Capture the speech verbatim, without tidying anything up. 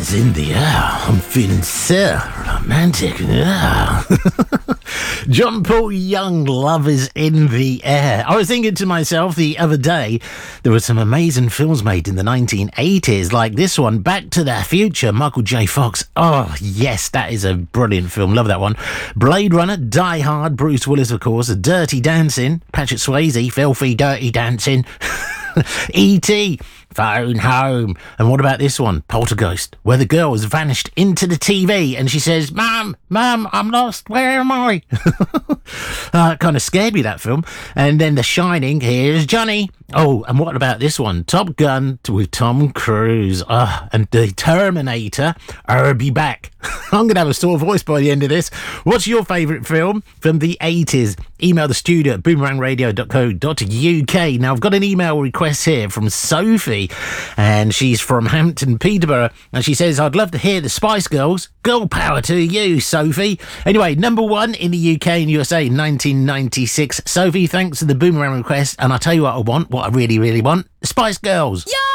is in the air. I'm feeling so romantic. Yeah. John Paul Young, love is in the air. I was thinking to myself the other day, there were some amazing films made in the nineteen eighties, like this one, Back to the Future, Michael J. Fox. Oh, yes, that is a brilliant film. Love that one. Blade Runner, Die Hard, Bruce Willis, of course. Dirty Dancing, Patrick Swayze, Filthy Dirty Dancing. E T, Phone Home. And what about this one, Poltergeist, where the girl has vanished into the T V and she says, Mum, Mum, I'm lost, where am I? uh, kind of scared me, that film. And then The Shining, here's Johnny. Oh, and what about this one, Top Gun with Tom Cruise. Uh, and The Terminator, I'll be back. I'm going to have a sore voice by the end of this. What's your favourite film from the eighties? Email the studio at boomerang radio dot co dot uk. Now, I've got an email request here from Sophie, and she's from Hampton, Peterborough, and she says, I'd love to hear the Spice Girls. Girl power to you, Sophie. Anyway, number one in the U K and U S A in nineteen ninety-six. Sophie, thanks for the Boomerang request, and I'll tell you what I want, what I really, really want, the Spice Girls. Yeah!